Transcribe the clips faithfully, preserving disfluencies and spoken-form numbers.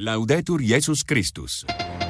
Laudetur Jesus Christus.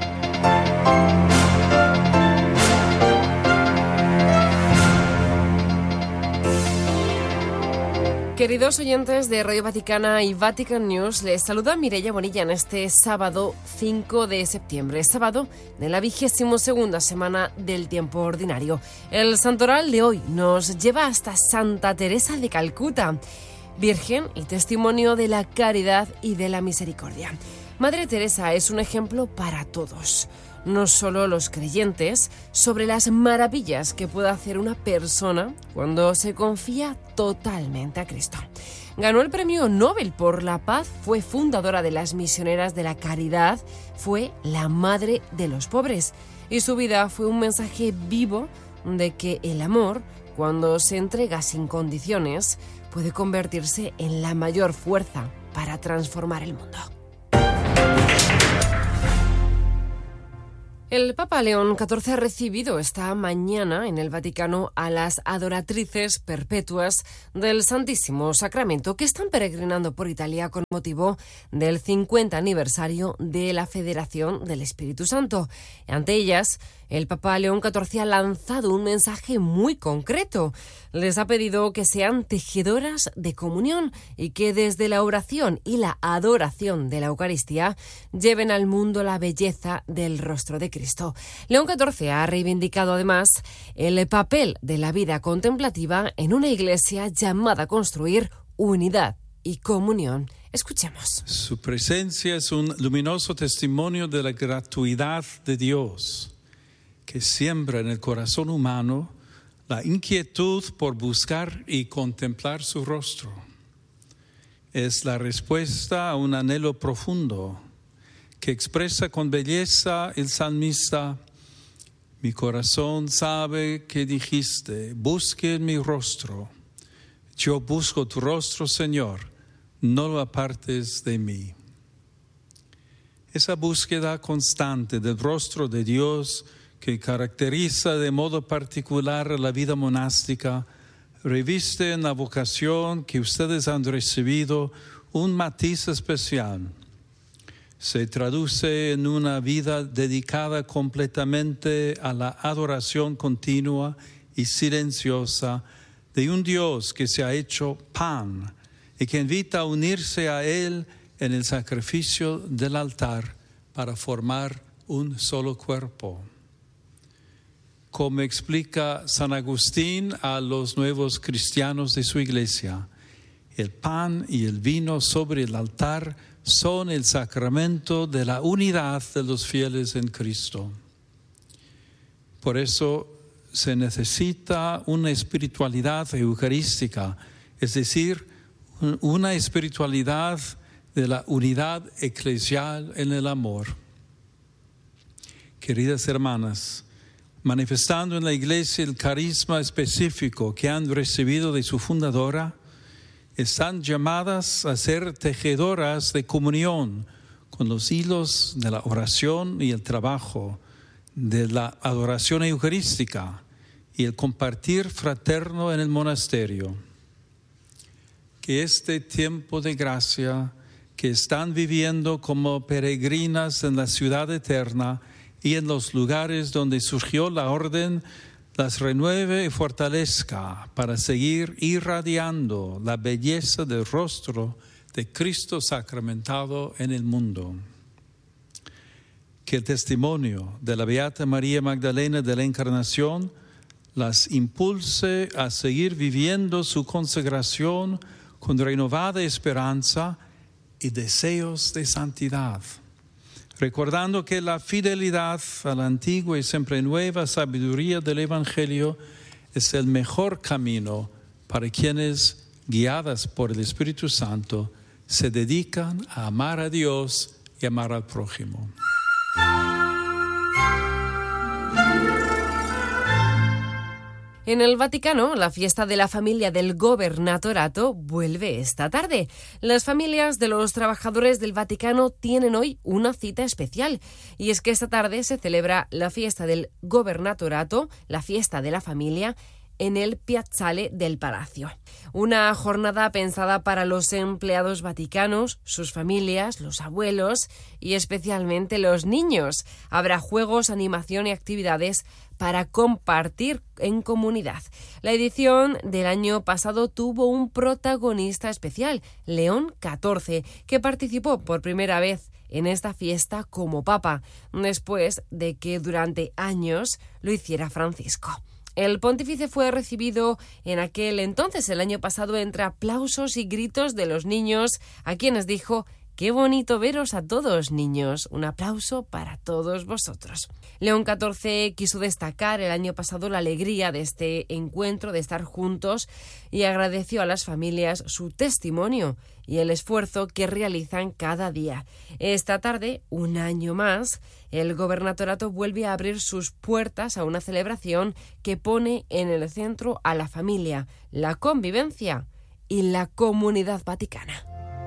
Queridos oyentes de Radio Vaticana y Vatican News, les saluda Mireia Bonilla en este sábado cinco de septiembre, sábado de la vigésimo segunda semana del tiempo ordinario. El santoral de hoy nos lleva hasta Santa Teresa de Calcuta, virgen y testimonio de la caridad y de la misericordia. Madre Teresa es un ejemplo para todos, no solo los creyentes, sobre las maravillas que puede hacer una persona cuando se confía totalmente a Cristo. Ganó el Premio Nobel por la Paz, fue fundadora de las Misioneras de la Caridad, fue la madre de los pobres y su vida fue un mensaje vivo de que el amor, cuando se entrega sin condiciones, puede convertirse en la mayor fuerza para transformar el mundo. El Papa León catorce ha recibido esta mañana en el Vaticano a las adoratrices perpetuas del Santísimo Sacramento que están peregrinando por Italia con motivo del cincuenta aniversario de la Federación del Espíritu Santo. Ante ellas, el Papa León catorce ha lanzado un mensaje muy concreto. Les ha pedido que sean tejedoras de comunión y que desde la oración y la adoración de la Eucaristía lleven al mundo la belleza del rostro de Cristo. León catorce ha reivindicado además el papel de la vida contemplativa en una iglesia llamada a construir unidad y comunión. Escuchemos. Su presencia es un luminoso testimonio de la gratuidad de Dios, que siembra en el corazón humano la inquietud por buscar y contemplar su rostro. Es la respuesta a un anhelo profundo que expresa con belleza el salmista: mi corazón sabe que dijiste, busque mi rostro. Yo busco tu rostro, Señor, no lo apartes de mí. Esa búsqueda constante del rostro de Dios que caracteriza de modo particular la vida monástica, reviste en la vocación que ustedes han recibido un matiz especial. Se traduce en una vida dedicada completamente a la adoración continua y silenciosa de un Dios que se ha hecho pan y que invita a unirse a Él en el sacrificio del altar para formar un solo cuerpo. Como explica San Agustín a los nuevos cristianos de su iglesia, el pan y el vino sobre el altar son el sacramento de la unidad de los fieles en Cristo. Por eso se necesita una espiritualidad eucarística, es decir, una espiritualidad de la unidad eclesial en el amor. Queridas hermanas, manifestando en la iglesia el carisma específico que han recibido de su fundadora, están llamadas a ser tejedoras de comunión con los hilos de la oración y el trabajo, de la adoración eucarística y el compartir fraterno en el monasterio. Que este tiempo de gracia que están viviendo como peregrinas en la ciudad eterna y en los lugares donde surgió la orden, las renueve y fortalezca para seguir irradiando la belleza del rostro de Cristo sacramentado en el mundo. Que el testimonio de la Beata María Magdalena de la Encarnación las impulse a seguir viviendo su consagración con renovada esperanza y deseos de santidad, recordando que la fidelidad a la antigua y siempre nueva sabiduría del Evangelio es el mejor camino para quienes, guiadas por el Espíritu Santo, se dedican a amar a Dios y amar al prójimo. En el Vaticano, la fiesta de la familia del Gobernatorato vuelve esta tarde. Las familias de los trabajadores del Vaticano tienen hoy una cita especial, y es que esta tarde se celebra la fiesta del Gobernatorato, la fiesta de la familia, en el Piazzale del Palacio. Una jornada pensada para los empleados vaticanos, sus familias, los abuelos y especialmente los niños. Habrá juegos, animación y actividades para compartir en comunidad. La edición del año pasado tuvo un protagonista especial, León catorce, que participó por primera vez en esta fiesta como papa, después de que durante años lo hiciera Francisco. El pontífice fue recibido en aquel entonces, el año pasado, entre aplausos y gritos de los niños, a quienes dijo: «Qué bonito veros a todos, niños. Un aplauso para todos vosotros». León catorce quiso destacar el año pasado la alegría de este encuentro, de estar juntos, y agradeció a las familias su testimonio y el esfuerzo que realizan cada día. Esta tarde, un año más, el gobernatorato vuelve a abrir sus puertas a una celebración que pone en el centro a la familia, la convivencia y la comunidad vaticana.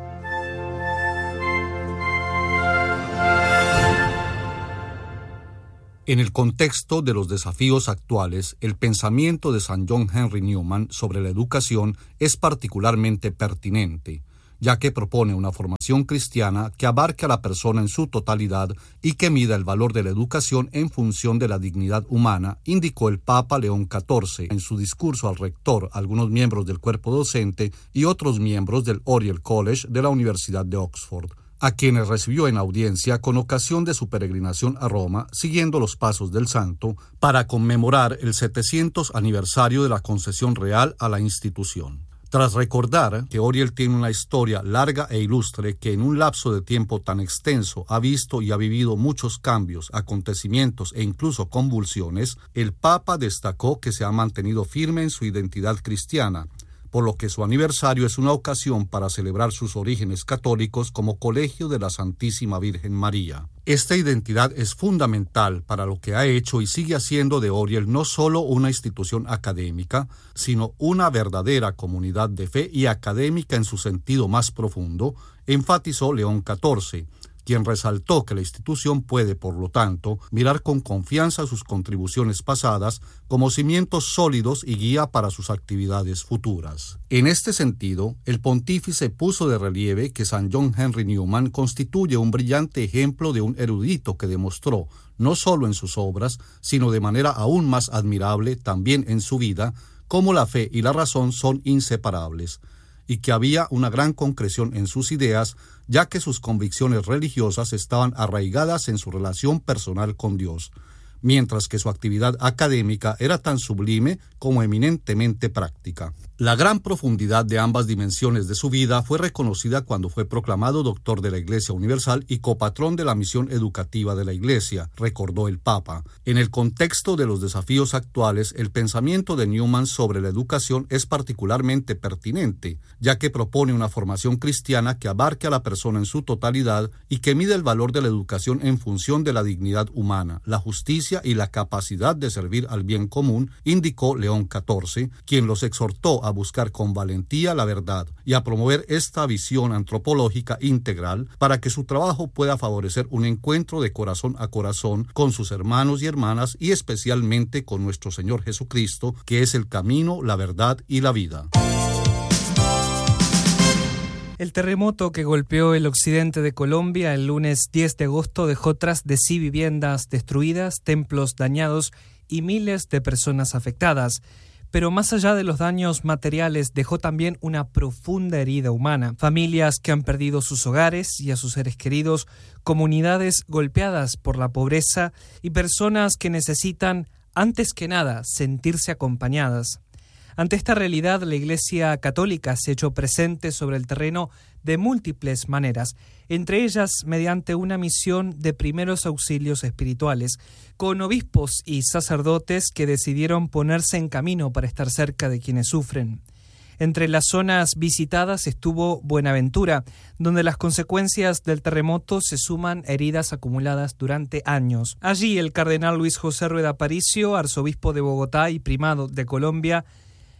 En el contexto de los desafíos actuales, el pensamiento de San John Henry Newman sobre la educación es particularmente pertinente, ya que propone una formación cristiana que abarque a la persona en su totalidad y que mida el valor de la educación en función de la dignidad humana, indicó el Papa León catorce en su discurso al rector, algunos miembros del cuerpo docente y otros miembros del Oriel College de la Universidad de Oxford, a quienes recibió en audiencia con ocasión de su peregrinación a Roma, siguiendo los pasos del santo, para conmemorar el setecientos aniversario de la concesión real a la institución. Tras recordar que Oriel tiene una historia larga e ilustre que en un lapso de tiempo tan extenso ha visto y ha vivido muchos cambios, acontecimientos e incluso convulsiones, el Papa destacó que se ha mantenido firme en su identidad cristiana, por lo que su aniversario es una ocasión para celebrar sus orígenes católicos como Colegio de la Santísima Virgen María. Esta identidad es fundamental para lo que ha hecho y sigue haciendo de Oriel no solo una institución académica, sino una verdadera comunidad de fe y académica en su sentido más profundo, enfatizó León catorce, quien resaltó que la institución puede, por lo tanto, mirar con confianza sus contribuciones pasadas como cimientos sólidos y guía para sus actividades futuras. En este sentido, el pontífice puso de relieve que San John Henry Newman constituye un brillante ejemplo de un erudito que demostró, no solo en sus obras, sino de manera aún más admirable también en su vida, cómo la fe y la razón son inseparables, y que había una gran concreción en sus ideas, ya que sus convicciones religiosas estaban arraigadas en su relación personal con Dios, mientras que su actividad académica era tan sublime como eminentemente práctica. La gran profundidad de ambas dimensiones de su vida fue reconocida cuando fue proclamado doctor de la Iglesia Universal y copatrón de la misión educativa de la Iglesia, recordó el Papa. En el contexto de los desafíos actuales, el pensamiento de Newman sobre la educación es particularmente pertinente, ya que propone una formación cristiana que abarque a la persona en su totalidad y que mide el valor de la educación en función de la dignidad humana, la justicia y la capacidad de servir al bien común, indicó León catorce, quien los exhortó a buscar con valentía la verdad y a promover esta visión antropológica integral para que su trabajo pueda favorecer un encuentro de corazón a corazón con sus hermanos y hermanas y especialmente con nuestro Señor Jesucristo, que es el camino, la verdad y la vida. El terremoto que golpeó el occidente de Colombia el lunes diez de agosto dejó tras de sí viviendas destruidas, templos dañados y miles de personas afectadas. Pero más allá de los daños materiales, dejó también una profunda herida humana. Familias que han perdido sus hogares y a sus seres queridos, comunidades golpeadas por la pobreza y personas que necesitan, antes que nada, sentirse acompañadas. Ante esta realidad, la Iglesia Católica se ha hecho presente sobre el terreno de múltiples maneras, entre ellas mediante una misión de primeros auxilios espirituales, con obispos y sacerdotes que decidieron ponerse en camino para estar cerca de quienes sufren. Entre las zonas visitadas estuvo Buenaventura, donde las consecuencias del terremoto se suman heridas acumuladas durante años. Allí el cardenal Luis José Rueda Aparicio, arzobispo de Bogotá y primado de Colombia,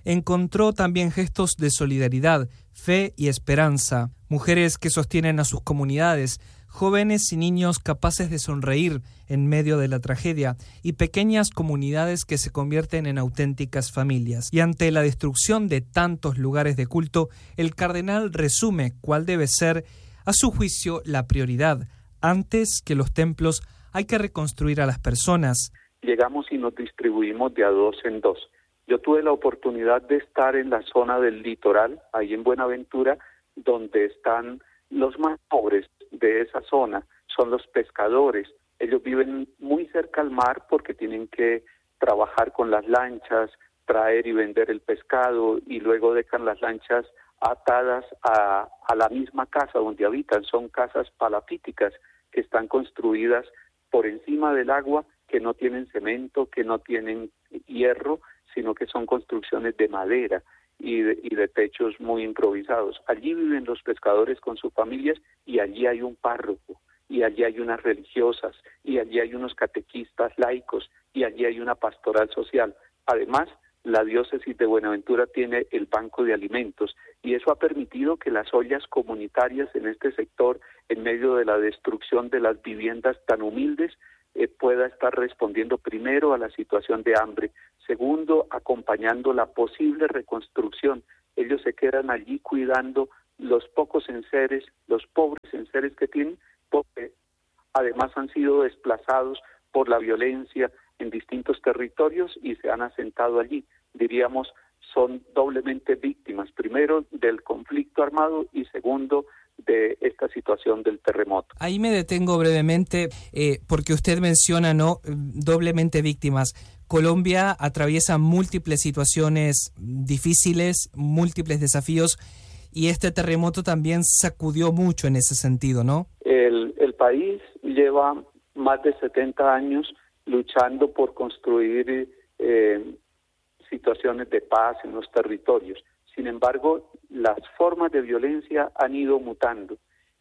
encontró también gestos de solidaridad, fe y esperanza. Mujeres que sostienen a sus comunidades, jóvenes y niños capaces de sonreír en medio de la tragedia y pequeñas comunidades que se convierten en auténticas familias. Y ante la destrucción de tantos lugares de culto, el cardenal resume cuál debe ser, a su juicio, la prioridad. Antes que los templos, hay que reconstruir a las personas. Llegamos y nos distribuimos de a dos en dos. Yo tuve la oportunidad de estar en la zona del litoral, ahí en Buenaventura, donde están los más pobres de esa zona, son los pescadores. Ellos viven muy cerca al mar porque tienen que trabajar con las lanchas, traer y vender el pescado, y luego dejan las lanchas atadas a, a la misma casa donde habitan. Son casas palafíticas que están construidas por encima del agua, que no tienen cemento, que no tienen hierro, sino que son construcciones de madera y de, y de techos muy improvisados. Allí viven los pescadores con sus familias, y allí hay un párroco, y allí hay unas religiosas, y allí hay unos catequistas laicos, y allí hay una pastoral social. Además, la diócesis de Buenaventura tiene el banco de alimentos, y eso ha permitido que las ollas comunitarias en este sector, en medio de la destrucción de las viviendas tan humildes, eh, pueda estar respondiendo primero a la situación de hambre, segundo, acompañando la posible reconstrucción. Ellos se quedan allí cuidando los pocos enseres, los pobres enseres que tienen, porque además han sido desplazados por la violencia en distintos territorios y se han asentado allí. Diríamos, son doblemente víctimas, primero del conflicto armado y segundo de esta situación del terremoto. Ahí me detengo brevemente eh, porque usted menciona, ¿no?, doblemente víctimas. Colombia atraviesa múltiples situaciones difíciles, múltiples desafíos, y este terremoto también sacudió mucho en ese sentido, ¿no? El, el país lleva más de setenta años luchando por construir eh, situaciones de paz en los territorios. Sin embargo, las formas de violencia han ido mutando.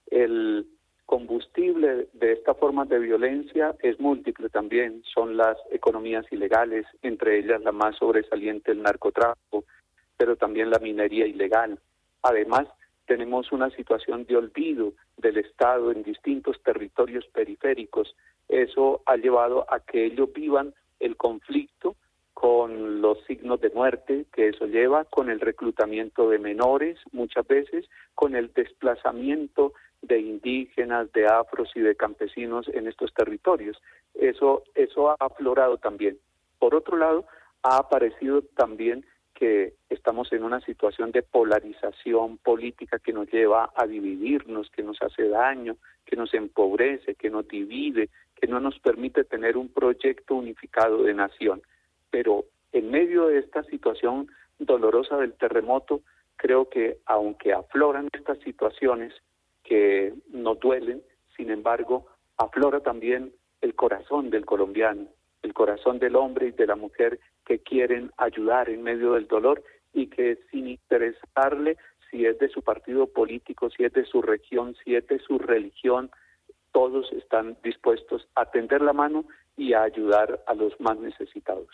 El combustible de estas formas de violencia es múltiple también. Son las economías ilegales, entre ellas la más sobresaliente el narcotráfico, pero también la minería ilegal. Además, tenemos una situación de olvido del Estado en distintos territorios periféricos. Eso ha llevado a que ellos vivan el conflicto con los signos de muerte que eso lleva, con el reclutamiento de menores muchas veces, con el desplazamiento de indígenas, de afros y de campesinos en estos territorios. Eso, eso ha aflorado también. Por otro lado, ha aparecido también que estamos en una situación de polarización política que nos lleva a dividirnos, que nos hace daño, que nos empobrece, que nos divide, que no nos permite tener un proyecto unificado de nación. Pero en medio de esta situación dolorosa del terremoto, creo que aunque afloran estas situaciones que nos duelen, sin embargo, aflora también el corazón del colombiano, el corazón del hombre y de la mujer que quieren ayudar en medio del dolor y que sin interesarle si es de su partido político, si es de su región, si es de su religión, todos están dispuestos a tender la mano y a ayudar a los más necesitados.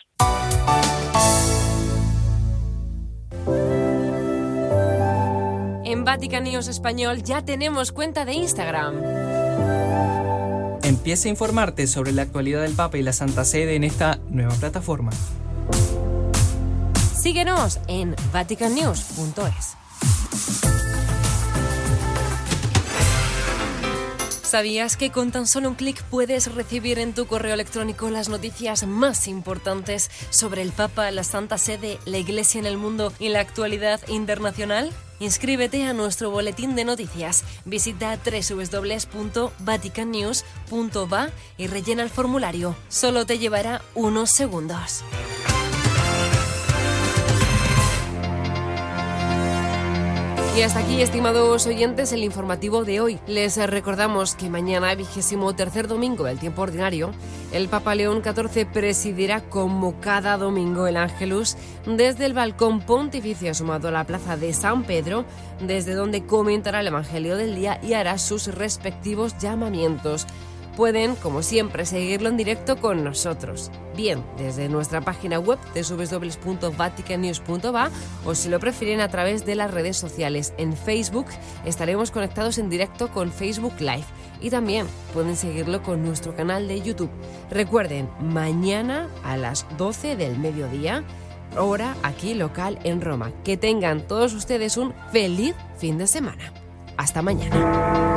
En Vatican News Español ya tenemos cuenta de Instagram. Empieza a informarte sobre la actualidad del Papa y la Santa Sede en esta nueva plataforma. Síguenos en vatican news punto es. ¿Sabías que con tan solo un clic puedes recibir en tu correo electrónico las noticias más importantes sobre el Papa, la Santa Sede, la Iglesia en el mundo y la actualidad internacional? Inscríbete a nuestro boletín de noticias. Visita doble u doble u doble u punto vatican news punto va y rellena el formulario. Solo te llevará unos segundos. Y hasta aquí, estimados oyentes, el informativo de hoy. Les recordamos que mañana, vigésimo tercer domingo del tiempo ordinario, el Papa León catorce presidirá como cada domingo el Ángelus desde el balcón pontificio asomado a la plaza de San Pedro, desde donde comentará el Evangelio del día y hará sus respectivos llamamientos. pueden, como siempre, seguirlo en directo con nosotros, bien desde nuestra página web doble u doble u doble u punto vatican news punto va o si lo prefieren a través de las redes sociales. En Facebook estaremos conectados en directo con Facebook Live y también pueden seguirlo con nuestro canal de YouTube. Recuerden, mañana a las doce del mediodía, hora aquí local en Roma. Que tengan todos ustedes un feliz fin de semana. Hasta mañana.